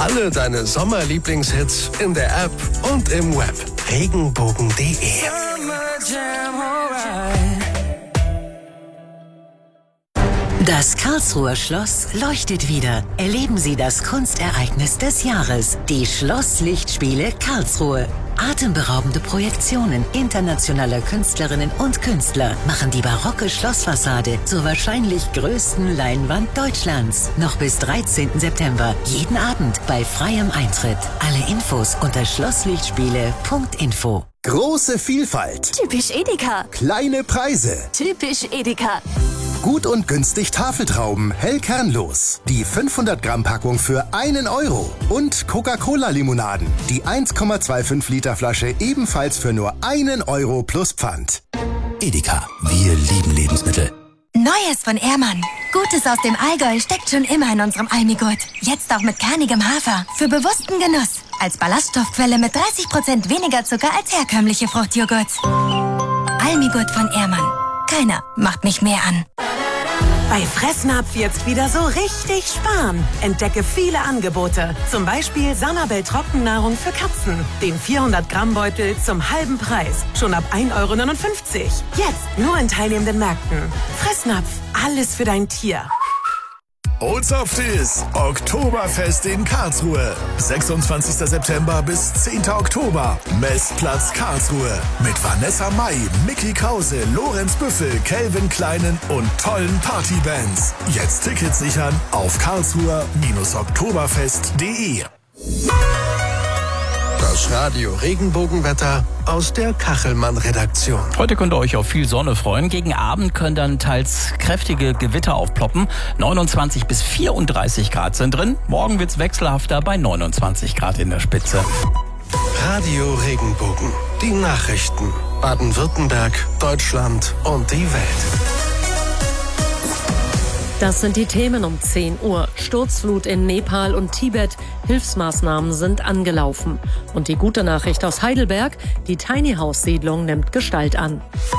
Alle deine Sommerlieblingshits in der App und im Web. Regenbogen.de. Das Karlsruher Schloss leuchtet wieder. Erleben Sie das Kunstereignis des Jahres. Die Schlosslichtspiele Karlsruhe. Atemberaubende Projektionen internationaler Künstlerinnen und Künstler machen die barocke Schlossfassade zur wahrscheinlich größten Leinwand Deutschlands. Noch bis 13. September. Jeden Abend bei freiem Eintritt. Alle Infos unter schlosslichtspiele.info. Große Vielfalt. Typisch Edeka. Kleine Preise. Typisch Edeka. Gut und günstig Tafeltrauben, hell kernlos. Die 500 Gramm Packung für 1 Euro. Und Coca-Cola-Limonaden. Die 1,25 Liter Flasche ebenfalls für nur 1 Euro plus Pfand. Edeka, wir lieben Lebensmittel. Neues von Ehrmann. Gutes aus dem Allgäu steckt schon immer in unserem Almigurt. Jetzt auch mit kernigem Hafer. Für bewussten Genuss. Als Ballaststoffquelle mit 30% weniger Zucker als herkömmliche Fruchtjoghurts. Almigurt von Ehrmann. Keiner macht mich mehr an. Bei Fressnapf jetzt wieder so richtig sparen. Entdecke viele Angebote. Zum Beispiel Sanabel Trockennahrung für Katzen. Den 400-Gramm-Beutel zum halben Preis. Schon ab 1,59 Euro. Jetzt nur in teilnehmenden Märkten. Fressnapf. Alles für dein Tier. Ozoftis, Oktoberfest in Karlsruhe. 26. September bis 10. Oktober. Messplatz Karlsruhe. Mit Vanessa Mai, Mickey Krause, Lorenz Büffel, Calvin Kleinen und tollen Partybands. Jetzt Tickets sichern auf karlsruher-oktoberfest.de. Das Radio Regenbogenwetter aus der Kachelmann-Redaktion. Heute könnt ihr euch auf viel Sonne freuen. Gegen Abend können dann teils kräftige Gewitter aufploppen. 29 bis 34 Grad sind drin. Morgen wird's wechselhafter bei 29 Grad in der Spitze. Radio Regenbogen. Die Nachrichten. Baden-Württemberg, Deutschland und die Welt. Das sind die Themen um 10 Uhr. Sturzflut in Nepal und Tibet. Hilfsmaßnahmen sind angelaufen. Und die gute Nachricht aus Heidelberg: Die Tiny House Siedlung nimmt Gestalt an.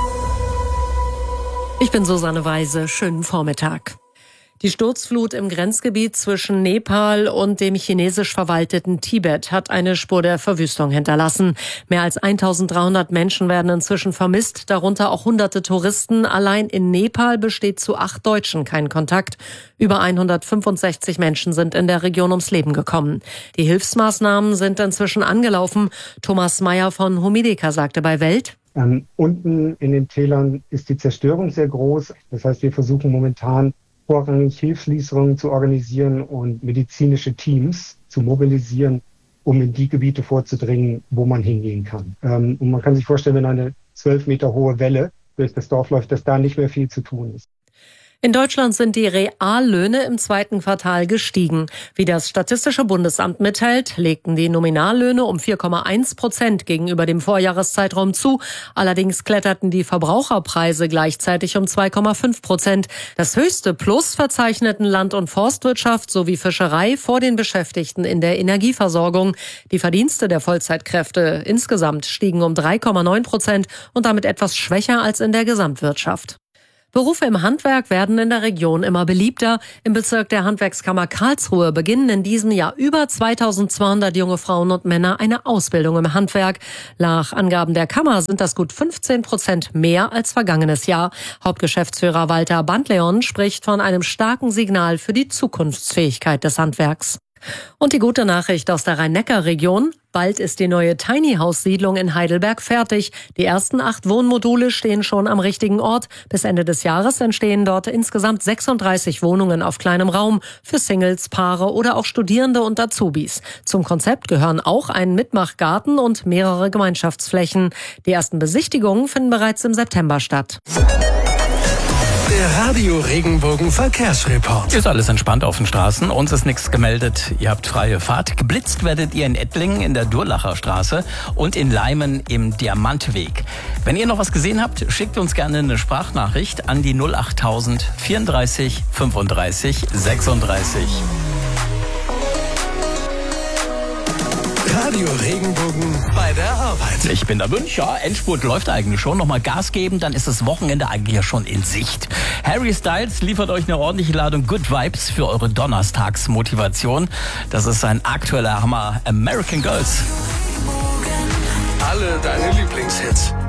Ich bin Susanne Weise. Schönen Vormittag. Die Sturzflut im Grenzgebiet zwischen Nepal und dem chinesisch verwalteten Tibet hat eine Spur der Verwüstung hinterlassen. Mehr als 1300 Menschen werden inzwischen vermisst, darunter auch hunderte Touristen. Allein in Nepal besteht zu 8 Deutschen kein Kontakt. Über 165 Menschen sind in der Region ums Leben gekommen. Die Hilfsmaßnahmen sind inzwischen angelaufen. Thomas Meyer von Humideka sagte bei Welt: Unten in den Tälern ist die Zerstörung sehr groß. Das heißt, wir versuchen momentan vorrangig Hilfslieferungen zu organisieren und medizinische Teams zu mobilisieren, um in die Gebiete vorzudringen, wo man hingehen kann. Und man kann sich vorstellen, wenn eine 12 Meter hohe Welle durch das Dorf läuft, dass da nicht mehr viel zu tun ist. In Deutschland sind die Reallöhne im 2. Quartal gestiegen. Wie das Statistische Bundesamt mitteilt, legten die Nominallöhne um 4,1% gegenüber dem Vorjahreszeitraum zu. Allerdings kletterten die Verbraucherpreise gleichzeitig um 2,5%. Das höchste Plus verzeichneten Land- und Forstwirtschaft sowie Fischerei vor den Beschäftigten in der Energieversorgung. Die Verdienste der Vollzeitkräfte insgesamt stiegen um 3,9% und damit etwas schwächer als in der Gesamtwirtschaft. Berufe im Handwerk werden in der Region immer beliebter. Im Bezirk der Handwerkskammer Karlsruhe beginnen in diesem Jahr über 2200 junge Frauen und Männer eine Ausbildung im Handwerk. Nach Angaben der Kammer sind das gut 15% mehr als vergangenes Jahr. Hauptgeschäftsführer Walter Bandleon spricht von einem starken Signal für die Zukunftsfähigkeit des Handwerks. Und die gute Nachricht aus der Rhein-Neckar-Region: Bald ist die neue Tiny House Siedlung in Heidelberg fertig. Die ersten 8 Wohnmodule stehen schon am richtigen Ort. Bis Ende des Jahres entstehen dort insgesamt 36 Wohnungen auf kleinem Raum für Singles, Paare oder auch Studierende und Azubis. Zum Konzept gehören auch ein Mitmachgarten und mehrere Gemeinschaftsflächen. Die ersten Besichtigungen finden bereits im September statt. Der Radio Regenbogen Verkehrsreport. Ist alles entspannt auf den Straßen. Uns ist nichts gemeldet. Ihr habt freie Fahrt. Geblitzt werdet ihr in Ettlingen in der Durlacher Straße und in Leimen im Diamantweg. Wenn ihr noch was gesehen habt, schickt uns gerne eine Sprachnachricht an die 08000 34 35 36. Radio Regenbogen bei der Arbeit. Ich bin der Wünsch, ja, Endspurt läuft eigentlich schon. Nochmal Gas geben, dann ist das Wochenende eigentlich ja schon in Sicht. Harry Styles liefert euch eine ordentliche Ladung Good Vibes für eure Donnerstagsmotivation. Das ist sein aktueller Hammer, American Girls. Alle deine Lieblingshits.